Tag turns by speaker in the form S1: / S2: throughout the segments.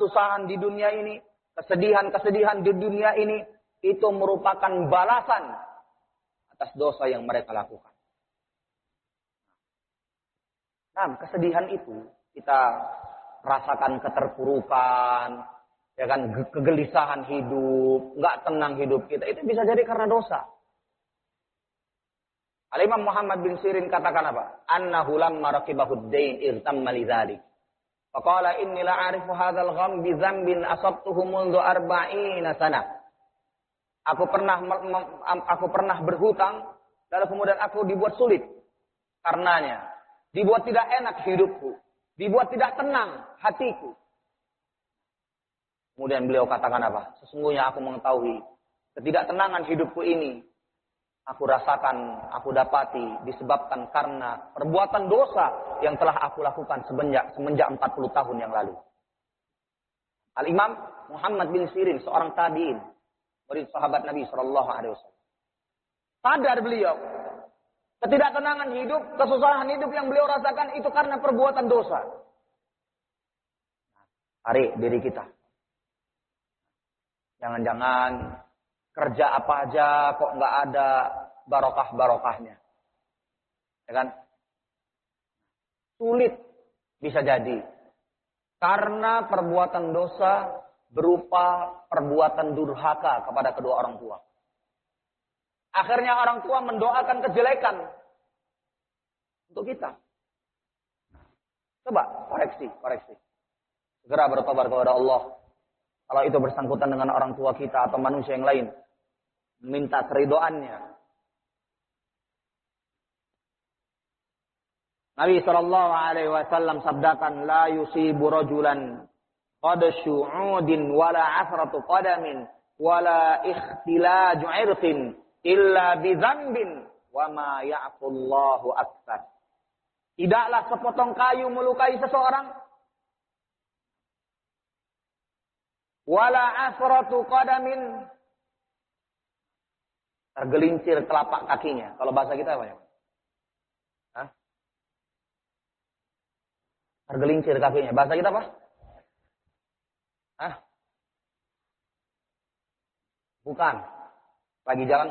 S1: kesusahan di dunia ini, kesedihan-kesedihan di dunia ini, itu merupakan balasan atas dosa yang mereka lakukan. Nah, kesedihan itu kita rasakan keterpurukan, ya kan, kegelisahan hidup, nggak tenang hidup kita, itu bisa jadi karena dosa. Al-Imam Muhammad bin Sirin katakan apa? Annahu lamma raqibahu ad-dain irtamma lidzalik. Faqala inni la a'rifu hadzal gham bi dzambin asabtuhu mundu 40 sanah. Aku pernah berhutang, lalu kemudian aku dibuat sulit karenanya. Dibuat tidak enak hidupku, dibuat tidak tenang hatiku. Kemudian beliau katakan apa? Sesungguhnya aku mengetahui ketidaktenangan hidupku ini aku rasakan, aku dapati disebabkan karena perbuatan dosa yang telah aku lakukan semenjak 40 tahun yang lalu. Al-Imam Muhammad bin Sirin, seorang tabi'in, murid sahabat Nabi SAW. Sadar beliau, ketidaktenangan hidup, kesusahan hidup yang beliau rasakan itu karena perbuatan dosa. Tarik diri kita. Jangan-jangan kerja apa aja kok nggak ada barokah-barokahnya. Ya kan? Sulit bisa jadi. Karena perbuatan dosa berupa perbuatan durhaka kepada kedua orang tua. Akhirnya orang tua mendoakan kejelekan untuk kita. Coba koreksi. Segera bertobat kepada Allah. Kalau itu bersangkutan dengan orang tua kita atau manusia yang lain. Minta keridhoannya. Nabi SAW sabdakan, la yusibu rajulan qadashu 'udin wala 'afratu qadamin wala ikhtilaju 'irqin illa bi dzambin wa ma ya'fullahu aktsar. Tidaklah sepotong kayu melukai seseorang, wala asratu qadamin, tergelincir telapak kakinya. Kalau bahasa kita apa ya? Hah? Tergelincir kakinya. Bahasa kita apa? Hah? Bukan. Lagi jalan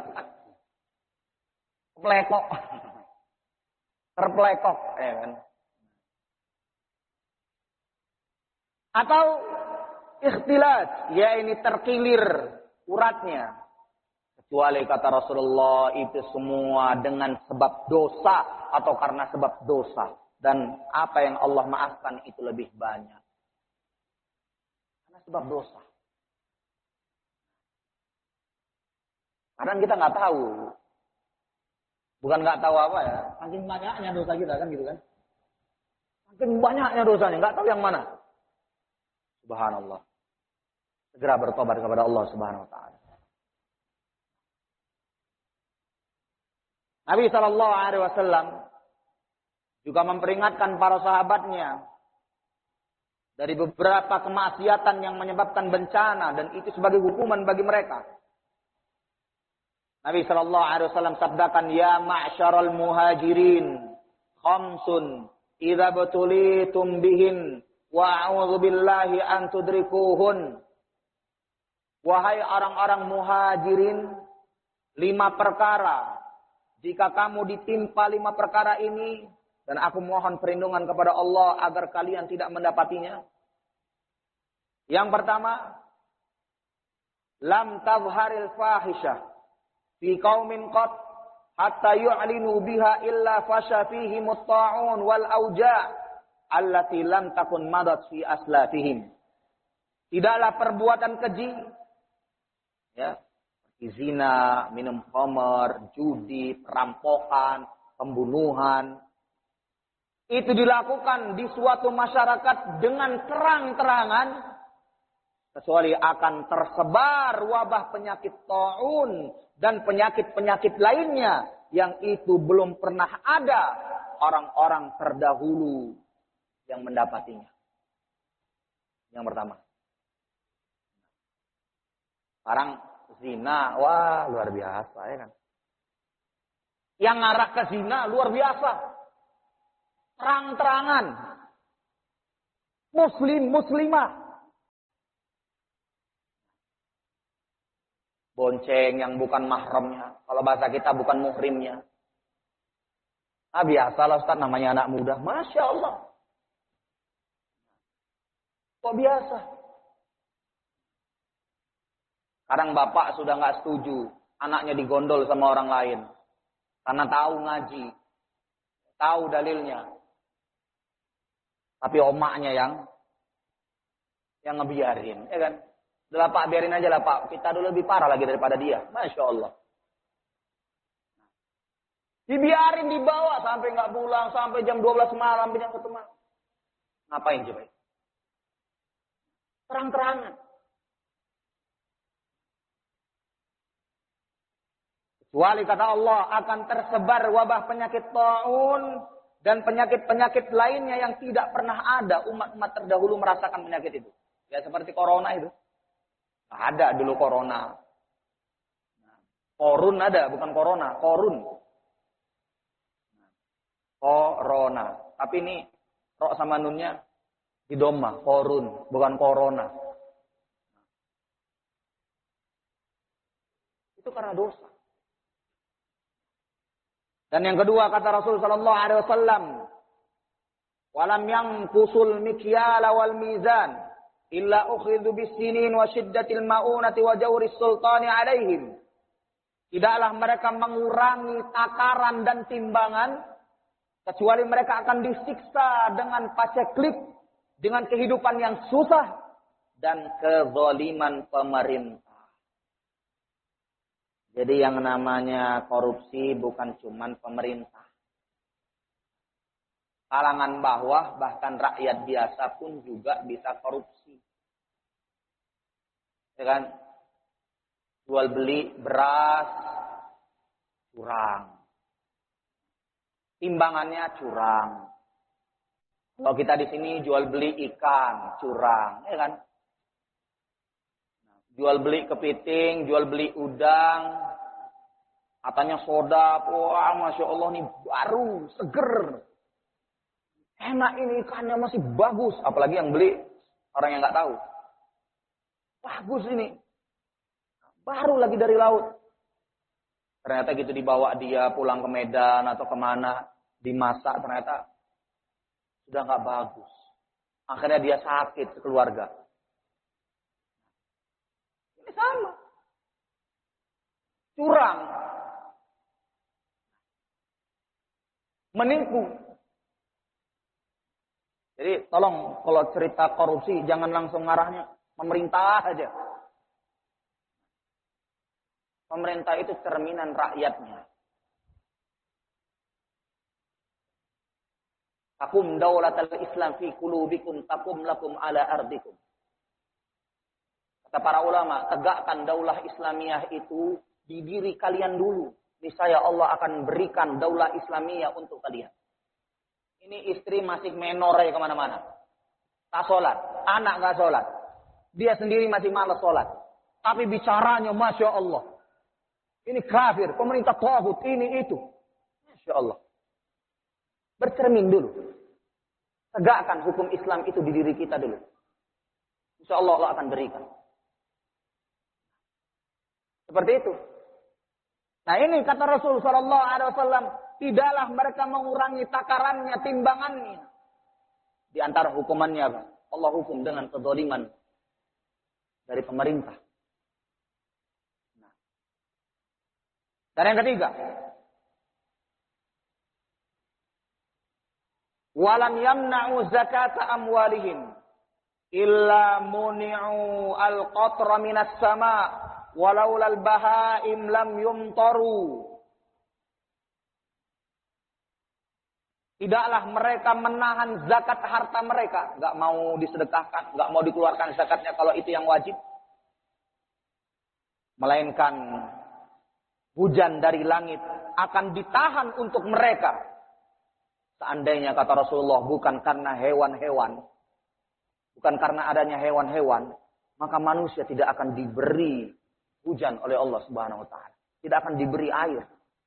S1: pelekok. Terpelekok, ya kan? Atau ikhtilat, ya ini terkilir uratnya. Kecuali kata Rasulullah itu semua dengan sebab dosa atau karena sebab dosa. Dan apa yang Allah maafkan itu lebih banyak. Karena sebab dosa. Kadang kita nggak tahu. Bukan nggak tahu apa ya. Saking banyaknya dosa kita kan gitu kan. Saking banyaknya dosanya, nggak tahu yang mana. Subhanallah. Segera bertobat kepada Allah Subhanahu wa taala. Nabi SAW juga memperingatkan para sahabatnya dari beberapa kemaksiatan yang menyebabkan bencana dan itu sebagai hukuman bagi mereka. Nabi SAW sabdakan, ya ma'syaral muhajirin khamsun idza butulitum bihin wa a'udzu billahi an tudrikuhun. Wahai orang-orang muhajirin, 5 perkara. Jika kamu ditimpa 5 perkara ini, dan aku mohon perlindungan kepada Allah agar kalian tidak mendapatinya. Yang pertama, lam tazharil fahisyah fi qaumin qat hatta yu'linu biha illa fasha fihim at-ta'un wal auja' allati lam takun madat fi aslafihim. Tidaklah perbuatan keji, ya, seperti zina, minum khamar, judi, perampokan, pembunuhan, itu dilakukan di suatu masyarakat dengan terang-terangan, kecuali akan tersebar wabah penyakit ta'un dan penyakit-penyakit lainnya yang itu belum pernah ada orang-orang terdahulu yang mendapatinya. Yang pertama. Sekarang zina, wah luar biasa ya kan. Yang ngarah ke zina luar biasa. Terang-terangan. Muslim, muslimah bonceng yang bukan mahramnya. Kalau bahasa kita bukan muhrimnya. Ah biasalah Ustaz, namanya anak muda. Masya Allah. Kok biasa? Kadang bapak sudah nggak setuju. Anaknya digondol sama orang lain. Karena tahu ngaji. Tahu dalilnya. Tapi omaknya yang ngebiarin. Ya kan? Udah Pak, biarin aja lah Pak. Kita dulu lebih parah lagi daripada dia. Masya Allah. Dibiarin, dibawa sampai nggak pulang. Sampai jam 12 malam. Sampai jam 1 malam. Ngapain coba? Terang-terangan. Kecuali kata Allah akan tersebar wabah penyakit taun dan penyakit-penyakit lainnya yang tidak pernah ada umat-umat terdahulu merasakan penyakit itu. Ya seperti corona itu. Ada dulu corona. Korun ada, bukan corona, korun. Corona. Tapi ini rok sama nunnya di doma, korun, bukan corona. Itu karena dosa. Dan yang kedua kata Rasul sallallahu alaihi wasallam, "Walam yanqusul mikyala wal mizan illa ukhidhu bis-sinin wa shiddatil ma'unati wa jawris sultani alaihim." Tidaklah mereka mengurangi takaran dan timbangan kecuali mereka akan disiksa dengan paceklik, dengan kehidupan yang susah dan kezaliman pemerintah. Jadi yang namanya korupsi bukan cuma pemerintah. Kalangan bawah, bahkan rakyat biasa pun juga bisa korupsi. Ya kan? Jual beli beras, curang. Timbangannya curang. Kalau kita di sini jual beli ikan, curang. Ya kan? Jual beli kepiting, jual beli udang, katanya soda, wah Masya Allah nih baru, seger. Enak ini ikannya masih bagus, apalagi yang beli orang yang nggak tahu. Bagus ini, baru lagi dari laut. Ternyata gitu dibawa dia pulang ke Medan atau kemana, dimasak ternyata sudah nggak bagus. Akhirnya dia sakit sekeluarga. Sama. Curang. Menipu. Jadi tolong kalau cerita korupsi jangan langsung ngarahnya pemerintah aja. Pemerintah itu cerminan rakyatnya. Takum daulatal Islam fi qulubikum takum lakum ala ardikum. Kata para ulama, tegakkan daulah Islamiyah itu di diri kalian dulu. Niscaya Allah akan berikan daulah Islamiyah untuk kalian. Ini istri masih menor ya kemana-mana. Tak sholat, anak gak sholat. Dia sendiri masih malas sholat. Tapi bicaranya Masya Allah. Ini kafir, pemerintah tauhid, ini itu. Masya Allah. Bercermin dulu. Tegakkan hukum Islam itu di diri kita dulu. Insya Allah Allah akan berikan. Seperti itu. Nah ini kata Rasul sallallahu alaihi wasallam, tidaklah mereka mengurangi takarannya, timbangannya. Di antara hukumannya Allah hukum dengan kezaliman dari pemerintah. Nah. Dan yang ketiga, walam yamna'u zakata amwalihim illa muni'u al-qatra minas sama' walaulal bahaim lam yumtaru. Tidaklah mereka menahan zakat harta mereka, enggak mau disedekahkan, enggak mau dikeluarkan zakatnya kalau itu yang wajib. Melainkan hujan dari langit akan ditahan untuk mereka. Seandainya kata Rasulullah bukan karena hewan-hewan, bukan karena adanya hewan-hewan, maka manusia tidak akan diberi hujan oleh Allah Subhanahu wa taala. Tidak akan diberi air.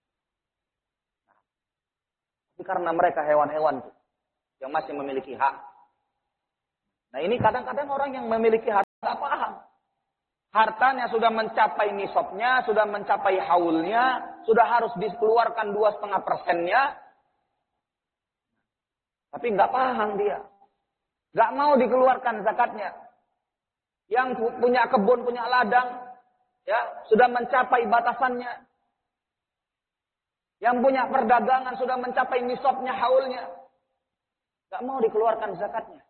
S1: Tapi karena mereka hewan-hewan yang masih memiliki hak. Nah ini kadang-kadang orang yang memiliki hak tak paham. Hartanya sudah mencapai nisabnya, sudah mencapai haulnya, sudah harus dikeluarkan 2,5%-nya. Tapi nggak paham dia. Nggak mau dikeluarkan zakatnya. Yang punya kebun, punya ladang, ya sudah mencapai batasannya. Yang punya perdagangan sudah mencapai nisabnya, haulnya. Nggak mau dikeluarkan zakatnya.